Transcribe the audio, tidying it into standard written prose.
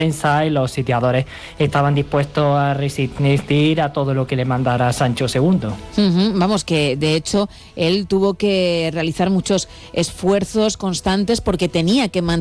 y los sitiadores estaban dispuestos a resistir a todo lo que le mandara Sancho II. Vamos, que de hecho él tuvo que realizar muchos esfuerzos constantes porque tenía que mantener